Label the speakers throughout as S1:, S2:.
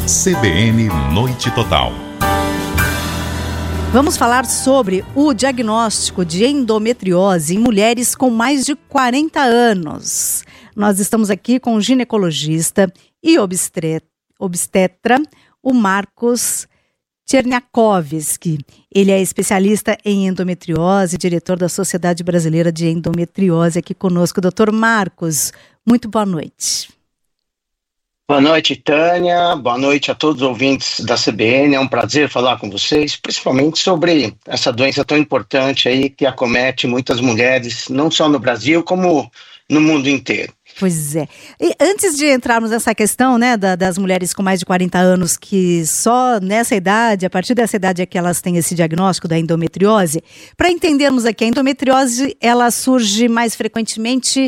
S1: CBN Noite Total.
S2: Vamos falar sobre o diagnóstico de endometriose em mulheres com mais de 40 anos. Nós estamos aqui com o ginecologista e obstetra, o Marcos Czerniakowski. Ele é especialista em endometriose, diretor da Sociedade Brasileira de Endometriose, aqui conosco. Doutor Marcos, muito boa noite.
S3: Boa noite, Tânia. Boa noite a todos os ouvintes da CBN. É um prazer falar com vocês, principalmente sobre essa doença tão importante aí que acomete muitas mulheres, não só no Brasil, como no mundo inteiro.
S2: Pois é. E antes de entrarmos nessa questão, né, das mulheres com mais de 40 anos, que só nessa idade, a partir dessa idade é que elas têm esse diagnóstico da endometriose, para entendermos aqui, a endometriose, ela surge mais frequentemente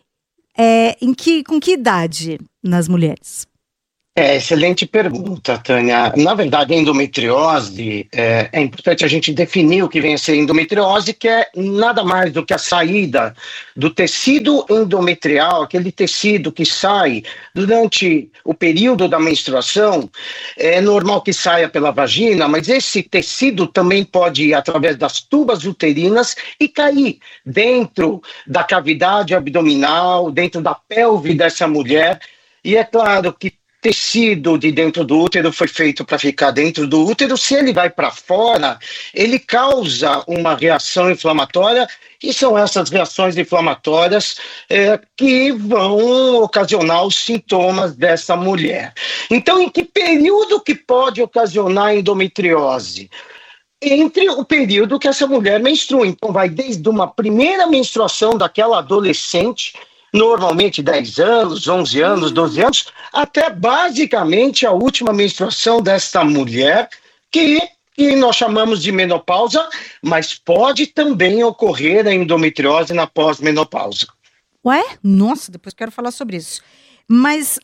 S2: com que idade nas mulheres?
S3: Excelente pergunta, Tânia. Na verdade, a endometriose, é importante a gente definir o que vem a ser endometriose, que é nada mais do que a saída do tecido endometrial, aquele tecido que sai durante o período da menstruação. É normal que saia pela vagina, mas esse tecido também pode ir através das tubas uterinas e cair dentro da cavidade abdominal, dentro da pelve dessa mulher. E é claro que tecido de dentro do útero foi feito para ficar dentro do útero. Se ele vai para fora, ele causa uma reação inflamatória, e são essas reações inflamatórias que vão ocasionar os sintomas dessa mulher. Então, em que período que pode ocasionar endometriose? Entre o período que essa mulher menstrua. Então, vai desde uma primeira menstruação daquela adolescente, normalmente 10 anos, 11 anos, 12 anos, até basicamente a última menstruação desta mulher, que nós chamamos de menopausa, mas pode também ocorrer a endometriose na pós-menopausa.
S2: Ué? Nossa, depois quero falar sobre isso. Mas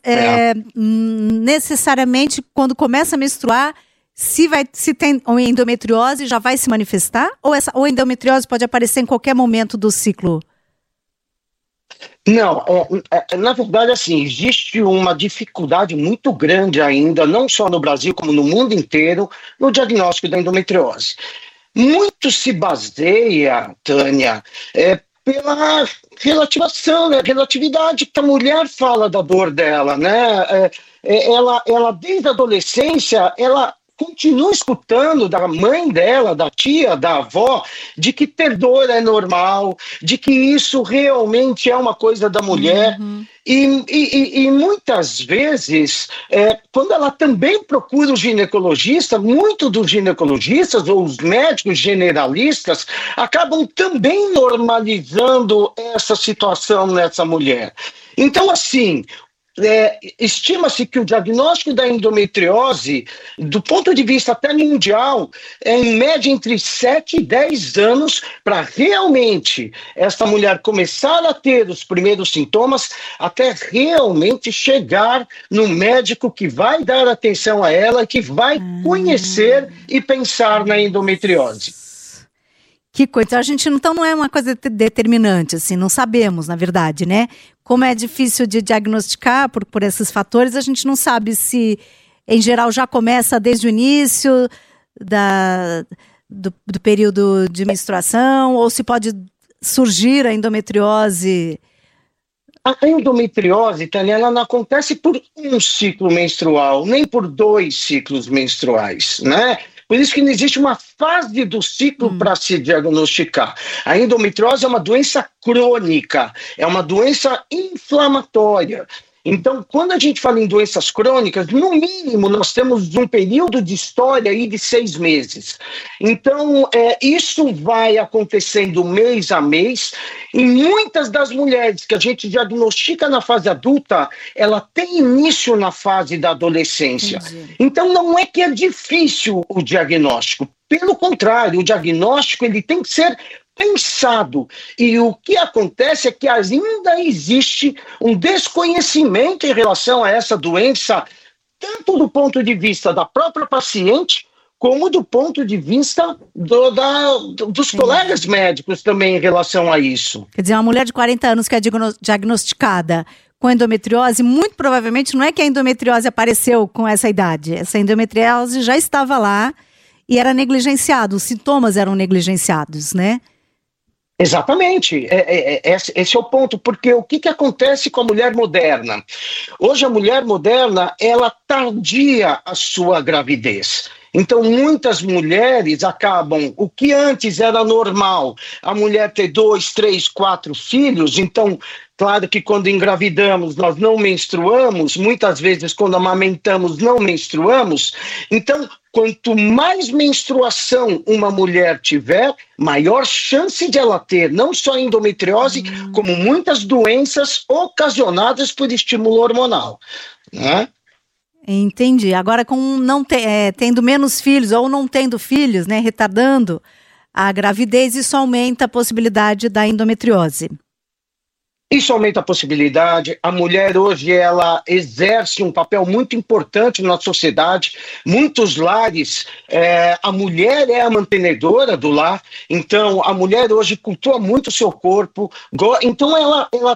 S2: necessariamente quando começa a menstruar, se tem endometriose, já vai se manifestar? Ou endometriose pode aparecer em qualquer momento do ciclo?
S3: Não, na verdade, assim, existe uma dificuldade muito grande ainda, não só no Brasil, como no mundo inteiro, no diagnóstico da endometriose. Muito se baseia, Tânia, pela relativação, né? Relatividade que a mulher fala da dor dela, né? Ela desde a adolescência, ela continua escutando da mãe dela, da tia, da avó, de que ter dor é normal, de que isso realmente é uma coisa da mulher. Uhum. E muitas vezes, quando ela também procura o ginecologista, muitos dos ginecologistas ou os médicos generalistas acabam também normalizando essa situação nessa mulher. Então, assim, estima-se que o diagnóstico da endometriose, do ponto de vista até mundial, é em média entre 7 e 10 anos para realmente essa mulher começar a ter os primeiros sintomas, até realmente chegar no médico que vai dar atenção a ela, que vai conhecer e pensar na endometriose.
S2: Que coisa, a gente então não é uma coisa determinante, assim, não sabemos, na verdade, né? Como é difícil de diagnosticar por esses fatores, a gente não sabe se, em geral, já começa desde o início do período de menstruação, ou se pode surgir a endometriose.
S3: A endometriose, Tânia, ela não acontece por um ciclo menstrual, nem por 2 ciclos menstruais, né? Por isso que não existe uma fase do ciclo para se diagnosticar. A endometriose é uma doença crônica, é uma doença inflamatória. Então, quando a gente fala em doenças crônicas, no mínimo nós temos um período de história aí de 6 meses. Então, isso vai acontecendo mês a mês. E muitas das mulheres que a gente diagnostica na fase adulta, ela tem início na fase da adolescência. Entendi. Então, não é que é difícil o diagnóstico. Pelo contrário, o diagnóstico ele tem que ser pensado. E o que acontece é que ainda existe um desconhecimento em relação a essa doença, tanto do ponto de vista da própria paciente, como do ponto de vista dos colegas médicos também em relação a isso.
S2: Quer dizer, uma mulher de 40 anos que é diagnosticada com endometriose, muito provavelmente não é que a endometriose apareceu com essa idade. Essa endometriose já estava lá e era negligenciado, os sintomas eram negligenciados, né?
S3: Exatamente, esse é o ponto, porque o que acontece com a mulher moderna? Hoje a mulher moderna, ela tardia a sua gravidez. Então muitas mulheres acabam, o que antes era normal, a mulher ter 2, 3, 4 filhos, então claro que quando engravidamos nós não menstruamos, muitas vezes quando amamentamos não menstruamos, então quanto mais menstruação uma mulher tiver, maior chance de ela ter não só endometriose, como muitas doenças ocasionadas por estímulo hormonal, né?
S2: Entendi. Agora, com tendo menos filhos ou não tendo filhos, né, retardando a gravidez, isso aumenta a possibilidade da endometriose.
S3: Isso aumenta a possibilidade. A mulher hoje ela exerce um papel muito importante na sociedade. Muitos lares, a mulher é a mantenedora do lar. Então, a mulher hoje cultua muito o seu corpo. Então, ela